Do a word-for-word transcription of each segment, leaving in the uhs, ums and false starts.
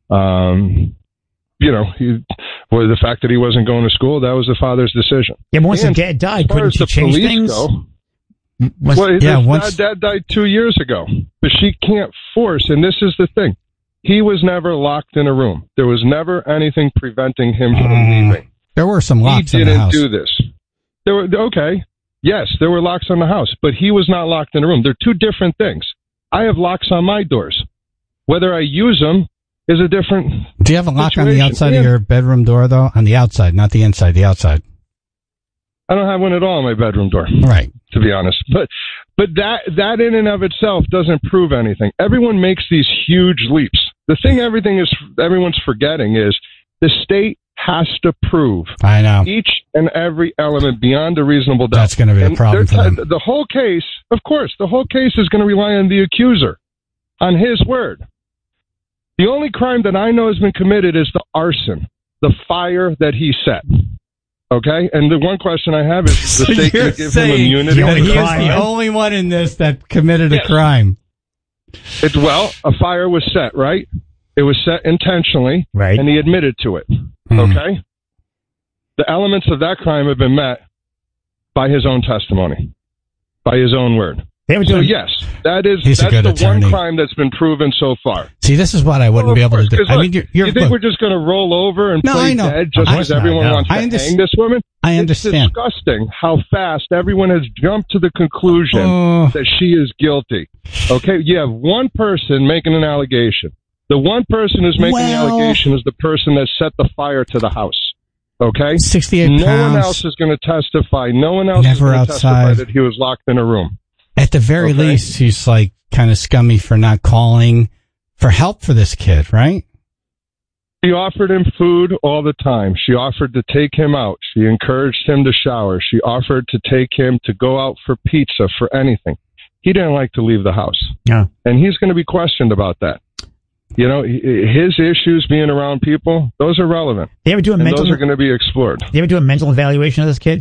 Um, you know, he, well, the fact that he wasn't going to school, that was the father's decision. Yeah, but once and the dad died, as far couldn't as he the change police things? Go, Was, well, yeah, his once, dad, dad died two years ago, but she can't force, and this is the thing. He was never locked in a room. There was never anything preventing him from um, leaving. There were some locks he in the didn't house. do this. There were, okay, yes, there were locks on the house, but he was not locked in a room. They're two different things. I have locks on my doors. Whether I use them is a different Do you have a lock situation. on the outside yeah. of your bedroom door, though? On the outside, not the inside, the outside. I don't have one at all on my bedroom door. Right. To be honest. But but that that in and of itself doesn't prove anything. Everyone makes these huge leaps. The thing everything is everyone's forgetting is the state has to prove I know. each and every element beyond a reasonable doubt. That's going to be a And problem for they're them. t- The whole case, of course, the whole case is going to rely on the accuser, on his word. The only crime that I know has been committed is the arson, the fire that he set. Okay? And the one question I have is, is the So state going you're to give him saying immunity? that for he the is crime? the only one in this that committed Yes. a crime. It's, well, a fire was set, right? It was set intentionally, Right. and he admitted to it. Hmm. Okay? The elements of that crime have been met by his own testimony, by his own word. They were So doing, yes, that is He's a that's good the attorney. one crime that's been proven so far. See, this is what I wouldn't Well, be of able to course, do. 'cause I look, mean, you're, you're you think look, we're just going to roll over and No, play I know. dead just I- because everyone no. wants to I underst- hang this woman? I understand. It's disgusting how fast everyone has jumped to the conclusion Oh. that she is guilty. Okay, you have one person making an allegation. The one person who's making Well- the allegation is the person that set the fire to the house. Okay? sixty-eight No pounds. one else is going to testify. No one else Never is going to testify outside. that he was locked in a room. At the very Okay. least, he's like kind of scummy for not calling for help for this kid, right? She offered him food all the time. She offered to take him out. She encouraged him to shower. She offered to take him to go out for pizza, for anything. He didn't like to leave the house. Yeah. And he's going to be questioned about that. You know, his issues being around people, those are relevant. They ever do a And mental? those are going to be explored. They ever do a mental evaluation of this kid?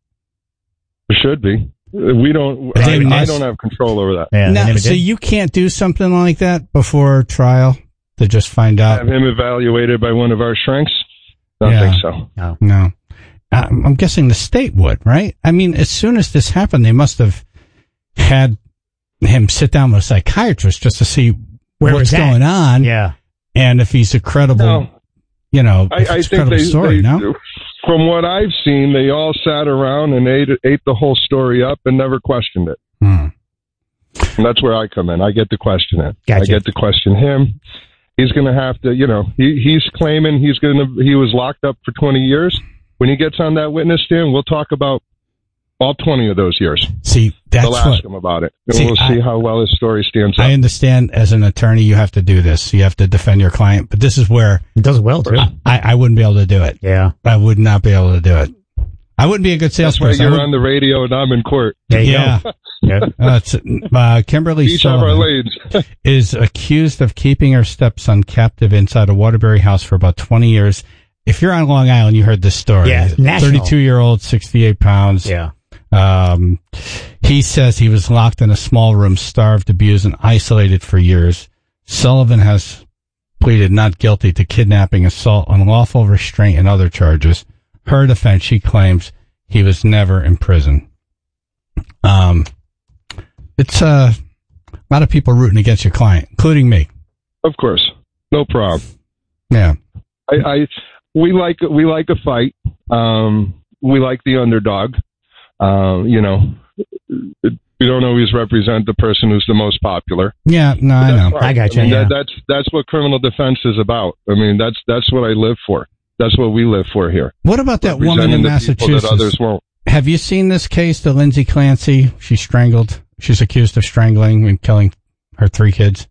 There should be. We don't, They I, I must- don't have control over that. Yeah, they Now, never so did. you can't do something like that before trial to just find out? Have him evaluated by one of our shrinks? Don't Yeah. think so. No. No. I'm I'm guessing the state would, right? I mean, as soon as this happened, they must have had him sit down with a psychiatrist just to see Where what's was that? going on Yeah. and if he's a credible, No. you know, I, if I it's a think credible they, story, they no? from what I've seen, they all sat around and ate ate the whole story up and never questioned it. Hmm. And that's where I come in. I get to question it. Gotcha. I get to question him. He's going to have to, you know, he, he's claiming he's going to, he was locked up for twenty years. When he gets on that witness stand, we'll talk about all twenty of those years. See, that's They'll ask what him about it. And See, we'll see I- how well his story stands up. I understand. As an attorney, you have to do this. You have to defend your client, but this is where It does well, too. I, I wouldn't be able to do it. Yeah. I would not be able to do it. I wouldn't be a good That's why salesperson. I you're would- on the radio and I'm in court. There you yeah. go. Yeah. Uh, it's, uh, Kimberly Each have our Sullivan lanes. is accused of keeping her stepson captive inside a Waterbury house for about twenty years. If you're on Long Island, you heard this story. Yeah, national. thirty-two-year-old, sixty-eight pounds. Yeah. Um, he says he was locked in a small room, starved, abused, and isolated for years. Sullivan has pleaded not guilty to kidnapping, assault, unlawful restraint, and other charges. Her defense, she claims he was never in prison. Um, it's uh, a lot of people rooting against your client, including me. Of course. No problem. Yeah. I, I we like we like a fight. Um, we like the underdog. Um, you know, we don't always represent the person who's the most popular. Yeah, no, I know. Fine. I got you, mean, yeah. that, that's that's what criminal defense is about. I mean, that's that's what I live for. That's what we live for here. What about that woman in Representing the people that Massachusetts? others won't. Have you seen this case, the Lindsay Clancy? She strangled. She's accused of strangling and killing her three kids.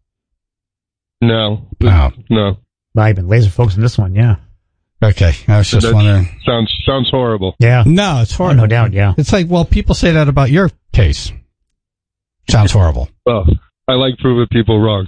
No, No. no. Well, I've been laser focused on this one, yeah. Okay, I was just That's- wondering. Sounds sounds horrible. Yeah. No, it's Oh, horrible. no doubt, yeah. It's like, well, people say that about your case. Sounds horrible. Well, I like proving people wrong.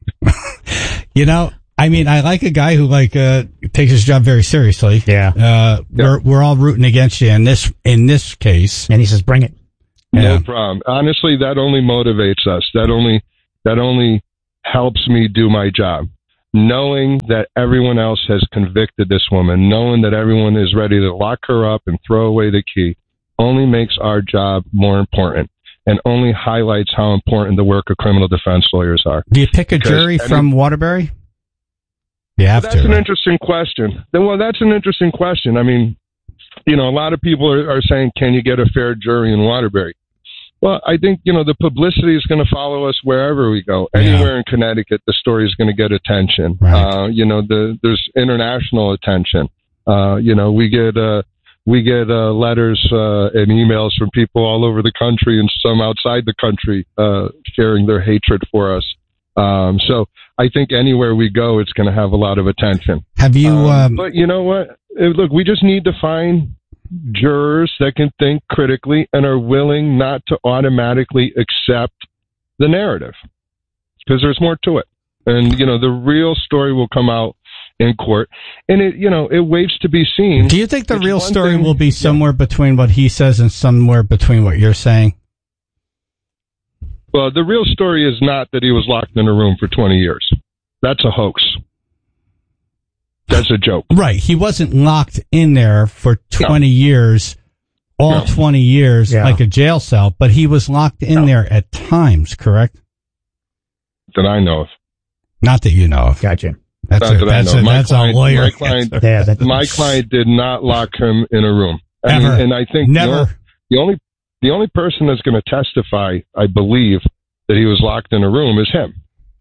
You know, I mean, I like a guy who like uh takes his job very seriously. Yeah. Uh, we're we're all rooting against you in this in this case. And he says, bring it. Yeah. No problem. Honestly, that only motivates us. That only that only helps me do my job. knowing that everyone else has convicted this woman, knowing that everyone is ready to lock her up and throw away the key, only makes our job more important and only highlights how important the work of criminal defense lawyers are. Do you pick a Because jury any- from Waterbury? You have That's to. an right? interesting question. Then, Well, that's an interesting question. I mean, you know, a lot of people are, are saying, can you get a fair jury in Waterbury? Well, I think, you know, the publicity is going to follow us wherever we go. Yeah. Anywhere in Connecticut, the story is going to get attention. Right. Uh, you know, the, there's international attention. Uh, you know, we get, uh, we get, uh, letters, uh, and emails from people all over the country and some outside the country, uh, sharing their hatred for us. Um, so I think anywhere we go, it's going to have a lot of attention. Have you? Um, Um, but you know what? Uh, Look, we just need to find jurors that can think critically and are willing not to automatically accept the narrative, because there's more to it. And, you know, the real story will come out in court. And, it, you know, it waits to be seen. do you think the It's real one story thing- will be somewhere between what he says and somewhere between what you're saying? Well, the real story is not that he was locked in a room for twenty years. That's a hoax. That's a joke. Right. He wasn't locked in there for twenty years, all No. twenty years, Yeah. like a jail cell, but he was locked in No. there at times, correct? That I know of. Not that you know of. Gotcha. That's Not a, that I that's know. a, My that's client- a lawyer. my client- answer. Yeah, that, My client did not lock him in a room. I Ever. mean, and I think Never. the only the only person that's going to testify, I believe, that he was locked in a room is him.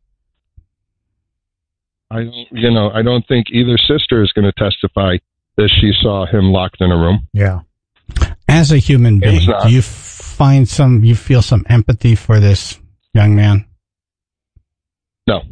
I don't, you know, I don't think either sister is going to testify that she saw him locked in a room. yeah. As a human It's being, not. do you find some, you feel some empathy for this young man? No.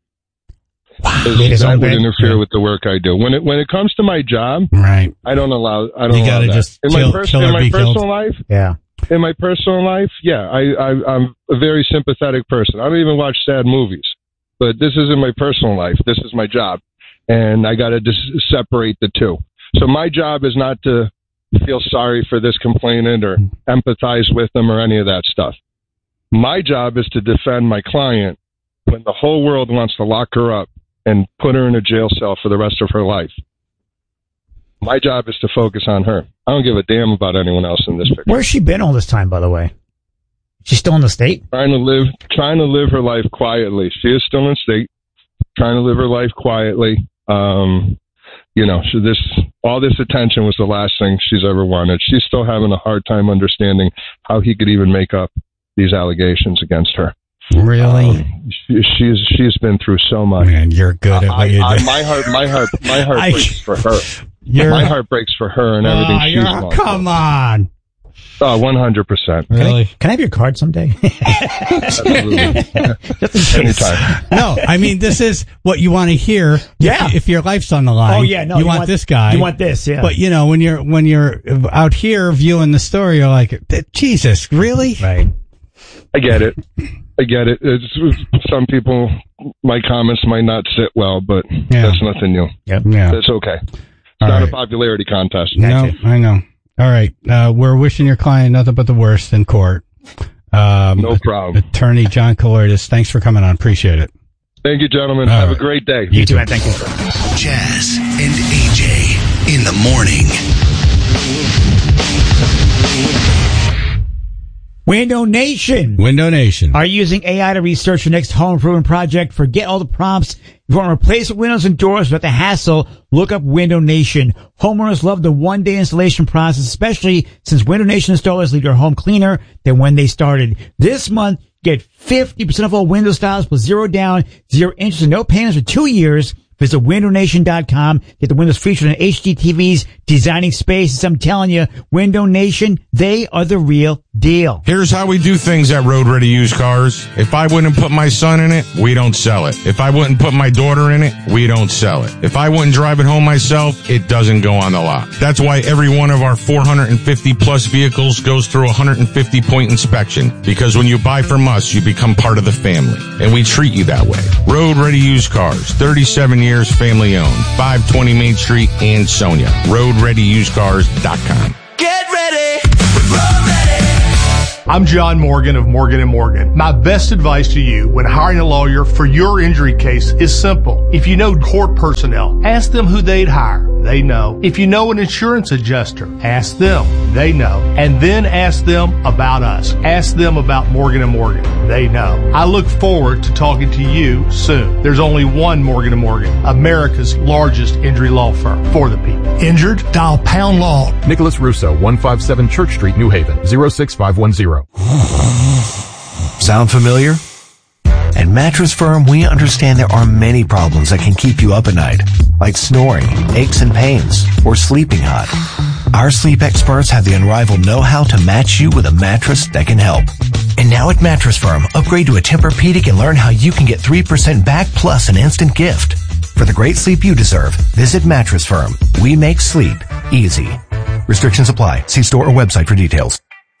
Made his That own would bed? interfere Yeah. with the work I do. When it when it comes to my job, Right. I don't allow. I don't You allow gotta that. just in kill- my, pers- kill or in my be personal killed. life. Yeah. In my personal life, yeah, I, I, I'm a very sympathetic person. I don't even watch sad movies, but this isn't my personal life. This is my job, and I got to just separate the two. So my job is not to feel sorry for this complainant or empathize with them or any of that stuff. My job is to defend my client when the whole world wants to lock her up and put her in a jail cell for the rest of her life. My job is to focus on her. I don't give a damn about anyone else in this picture. Where's she been all this time, by the way? She's still in the state? Trying to live, trying to live her life quietly. She is still in state, trying to live her life quietly. Um, you know, so this, all this attention was the last thing she's ever wanted. She's still having a hard time understanding how he could even make up these allegations against her. Really? Um, she, she's she's been through so much. Man, you're good at I, what you I, do. my heart, my heart, my heart I- breaks for her. You're, My heart breaks for her and everything Oh, she's you're- gone come through. on. Oh, one hundred percent. Can Really? I, can I have your card someday? Absolutely. Just in case. Anytime. No, I mean, this is what you want to hear. If- Yeah. If, your life's on the line. Oh, yeah, no. You, want, this guy. You want this, yeah. But, you know, when you're, when you're out here viewing the story, you're like, Jesus, really? Right. I get it. I get it. It's, some people, my comments might not sit well, but Yeah. that's nothing new. Yep. Yeah. That's okay. It's All not right. a popularity contest. No, Gotcha. I know. All right. Uh, we're wishing your client nothing but the worst in court. Um, No problem. Attorney John Colortis, thanks for coming on. Appreciate it. Thank you, gentlemen. All Have right. a great day. You too, man. Thank you. Jazz and A J in the morning. Window Nation. Window Nation. Are you using A I to research your next home improvement project? Forget all the prompts. If you want to replace windows and doors without the hassle, look up Window Nation. Homeowners love the one-day installation process, especially since Window Nation installers leave your home cleaner than when they started. This month, get fifty percent off all window styles with zero down, zero interest, and no payments for two years. Visit window nation dot com. Get the windows featured in H D T Vs, designing spaces. I'm telling you, Window Nation, they are the real deal. Here's how we do things at Road Ready Used Cars. If I wouldn't put my son in it, we don't sell it. If I wouldn't put my daughter in it, we don't sell it. If I wouldn't drive it home myself, it doesn't go on the lot. That's why every one of our four hundred fifty plus vehicles goes through a one hundred fifty point inspection. Because when you buy from us, you become part of the family. And we treat you that way. Road Ready Used Cars, thirty-seven years family owned. five twenty Main Street in Sonia. road ready used cars dot com. Get ready. Road ready. I'm John Morgan of Morgan and Morgan. My best advice to you when hiring a lawyer for your injury case is simple. If you know court personnel, ask them who they'd hire. They know. If you know an insurance adjuster, ask them. They know. And then ask them about us. Ask them about Morgan and Morgan. They know. I look forward to talking to you soon. There's only one Morgan and Morgan, America's largest injury law firm for the people. Injured? Dial Pound Law. Nicholas Russo, one five seven Church Street, New Haven, zero six five one zero. Sound familiar? At Mattress Firm, we understand there are many problems that can keep you up at night, like snoring, aches and pains, or sleeping hot. Our sleep experts have the unrivaled know-how to match you with a mattress that can help. And now at Mattress Firm, upgrade to a Tempur-Pedic and learn how you can get three percent back plus an instant gift. For the great sleep you deserve, visit Mattress Firm. We make sleep easy. Restrictions apply. See store or website for details.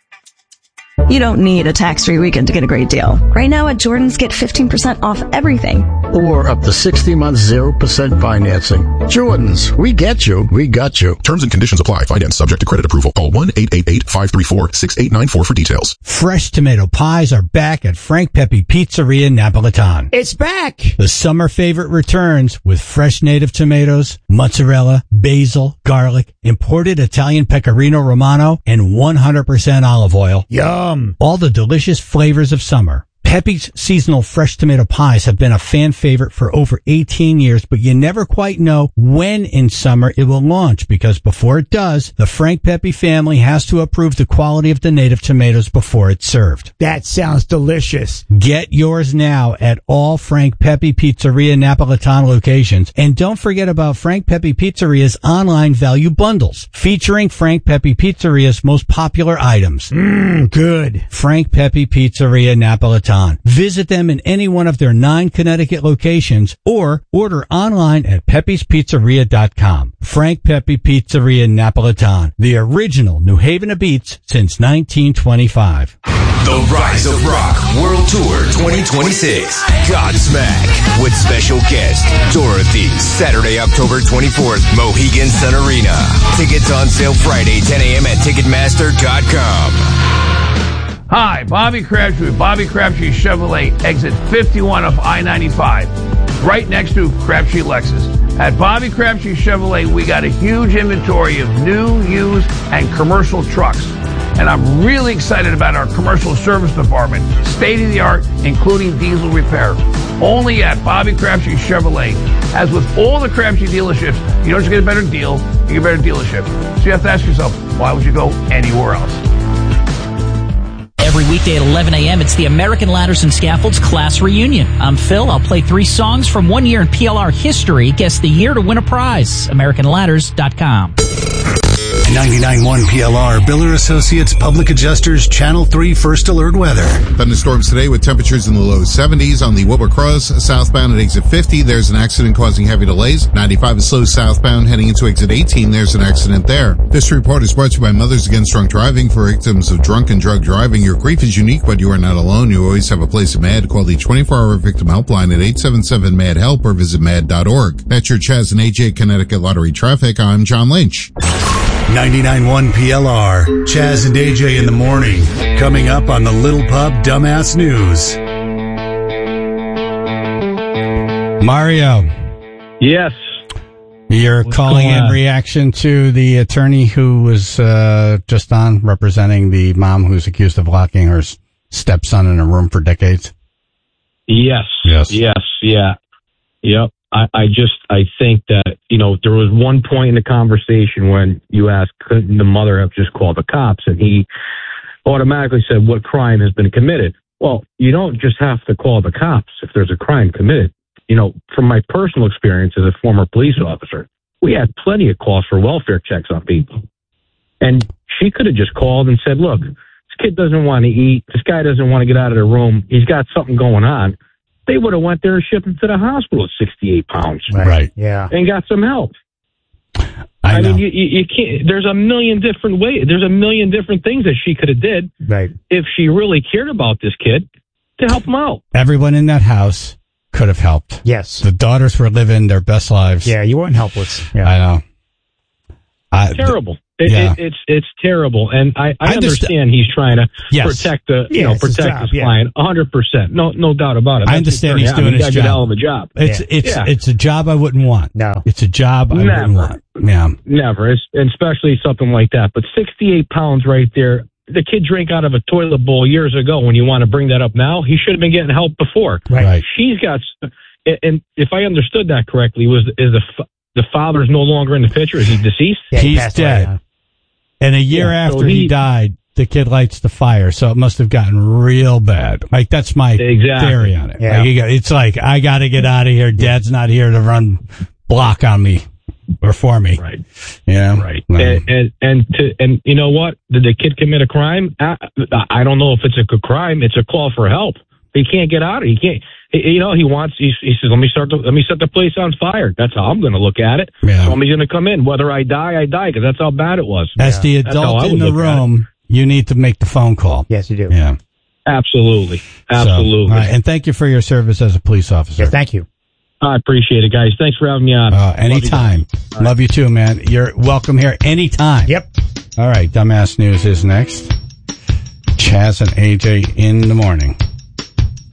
You don't need a tax-free weekend to get a great deal. Right now at Jordan's, get fifteen percent off everything. Or up to sixty months, zero percent financing. Jordan's, we get you, we got you. Terms and conditions apply. Finance subject to credit approval. Call one eight eight eight, five three four, six eight nine four for details. Fresh tomato pies are back at Frank Pepe Pizzeria Napolitan. It's back! The summer favorite returns with fresh native tomatoes, mozzarella, basil, garlic, imported Italian pecorino romano, and one hundred percent olive oil. Yum! All the delicious flavors of summer. Pepe's seasonal fresh tomato pies have been a fan favorite for over eighteen years, but you never quite know when in summer it will launch because before it does, the Frank Pepe family has to approve the quality of the native tomatoes before it's served. That sounds delicious. Get yours now at all Frank Pepe Pizzeria Napolitan locations. And don't forget about Frank Pepe Pizzeria's online value bundles featuring Frank Pepe Pizzeria's most popular items. Mmm, good. Frank Pepe Pizzeria Napolitan. Visit them in any one of their nine Connecticut locations or order online at pepes pizzeria dot com. Frank Pepe Pizzeria Napolitan, the original New Haven of Beats since nineteen twenty-five. The Rise of Rock World Tour twenty twenty-six. Godsmack with special guest Dorothy. Saturday, October twenty-fourth, Mohegan Sun Arena. Tickets on sale Friday, ten a.m. at ticketmaster dot com. Hi, Bobby Crabtree with Bobby Crabtree Chevrolet, exit fifty-one of I ninety-five, right next to Crabtree Lexus. At Bobby Crabtree Chevrolet, we got a huge inventory of new, used, and commercial trucks. And I'm really excited about our commercial service department, state-of-the-art, including diesel repairs. Only at Bobby Crabtree Chevrolet. As with all the Crabtree dealerships, you don't just get a better deal, you get a better dealership. So you have to ask yourself, why would you go anywhere else? Every weekday at eleven a.m., it's the American Ladders and Scaffolds Class Reunion. I'm Phil. I'll play three songs from one year in P L R history. Guess the year to win a prize. American Ladders dot com. ninety-nine point one P L R, Biller Associates Public Adjusters, Channel three First Alert Weather. Thunderstorms today with temperatures in the low seventies on the Wilbur Cross southbound at exit fifty. There's an accident causing heavy delays. ninety-five is slow southbound heading into exit eighteen. There's an accident there. This report is brought to you by Mothers Against Drunk Driving. For victims of drunk and drug driving, your grief is unique, but you are not alone. You always have a place at MAD. Call the twenty-four hour victim helpline at eight seven seven MAD HELP or visit mad dot org. That's your Chaz and A J Connecticut Lottery Traffic. I'm John Lynch. ninety-nine point one P L R, Chaz and A J in the morning. Coming up on the Little Pub Dumbass News. Mario. Yes. You're What's calling going in on? reaction to the attorney who was uh, just on representing the mom who's accused of locking her s- stepson in a room for decades. Yes. Yes. Yes. Yeah. Yep. I, I just, I think that, you know, there was one point in the conversation when you asked, couldn't the mother have just called the cops? And he automatically said, what crime has been committed? Well, you don't just have to call the cops if there's a crime committed. You know, from my personal experience as a former police officer, we had plenty of calls for welfare checks on people. And she could have just called and said, look, this kid doesn't want to eat. This guy doesn't want to get out of the room. He's got something going on. They would have went there and shipped him to the hospital at sixty-eight pounds. Right. Yeah. And got some help. I, I know. mean, you, you, you can't, there's a million different ways. There's a million different things that she could have did Right. if she really cared about this kid to help him out. Everyone in that house could have helped. Yes. The daughters were living their best lives. Yeah, you weren't helpless. Yeah. I know. I, Terrible. It, Yeah. it, it's it's terrible, and I, I, I understand- understand he's trying to Yes. protect the you Yeah, know it's his protect job, his yeah. client a hundred percent. No no doubt about it. I That's understand his he's turn. doing I mean, his he does a job. hell of a job. It's Yeah. it's Yeah. it's a job I wouldn't want. No. It's a job I Never. wouldn't want. Yeah. Never, it's, and especially something like that. But sixty-eight pounds right there. The kid drank out of a toilet bowl years ago. When you want to bring that up now, he should have been getting help before. Right. She's got, and if I understood that correctly, was is the f- the father's no longer in the picture? Is he deceased? Yeah, he He's passed away, dead. huh? And a year Yeah, so after he, he- died, the kid lights the fire, so it must have gotten real bad. Like, that's my Exactly. theory on it. Yeah. Like, you got, it's like, I gotta get out of here. Dad's not here to run block on me or for me. Right. Yeah. Right. Um, And, and and to and you know what? Did the kid commit a crime? I, I don't know if it's a good crime. It's a call for help. He can't get out of it. He can't. He, you know, he wants. He, he says, "Let me start. The, let me set the place on fire." That's how I'm going to look at it. Yeah. Somebody's going to come in. Whether I die, I die, because that's how bad it was. As the That's how adult I in would the look at it. room, you need to make the phone call. Yes, you do. Yeah. Absolutely. So, Absolutely. all right, and thank you for your service as a police officer. Yes, thank you. I appreciate it, guys. Thanks for having me on. Uh, anytime. Love you, Love you too, man. You're welcome here anytime. Yep. All right. Dumbass News is next. Chaz and A J in the morning.